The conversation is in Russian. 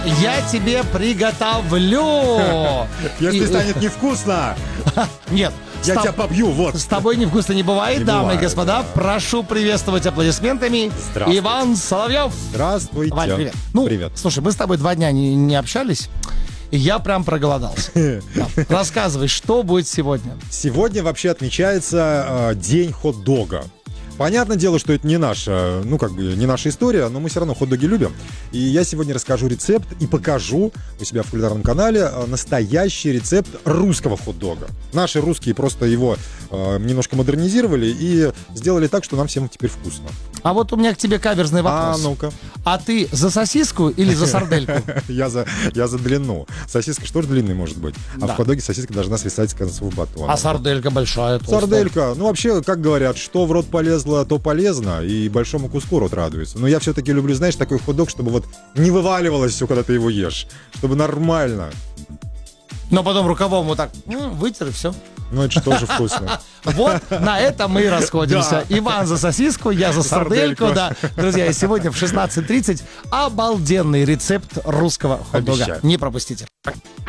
Я тебе приготовлю. Если станет невкусно, Нет. я тебя побью, вот. С тобой невкусно не бывает, Не дамы бывает, и господа. да. Прошу приветствовать аплодисментами Здравствуйте. Иван Соловьев. Здравствуйте. Вань, привет. Ну, Привет. слушай, мы с тобой 2 дня не общались, и я прям проголодался. Да. Рассказывай, что будет сегодня? Сегодня вообще отмечается День хот-дога. Понятное дело, что это не наша, не наша история, но мы все равно хот-доги любим. И я сегодня расскажу рецепт и покажу у себя в кулинарном канале настоящий рецепт русского хот-дога. Наши русские просто его немножко модернизировали и сделали так, что нам всем теперь вкусно. А вот у меня к тебе каверзный вопрос. Ну-ка. А ты за сосиску или за сардельку? Я за длину. Сосиска что ж длинной может быть? А Да. в хот-доге сосиска должна свисать с концов батона. А сарделька большая, толстая. Сарделька, вообще, как говорят, что в рот полезло, то полезно, и большому куску рот радуется. Но я все-таки люблю, знаешь, такой хот-дог, чтобы вот не вываливалось все, когда ты его ешь. Чтобы нормально. Но потом рукавом вот так вытер, и все. Ну, это же тоже вкусно. Вот на этом мы и расходимся. Да. Иван за сосиску, я за сардельку. Сардельку. Да. Друзья, и сегодня в 16:30 обалденный рецепт русского хот-дога. Обещаю. Не пропустите.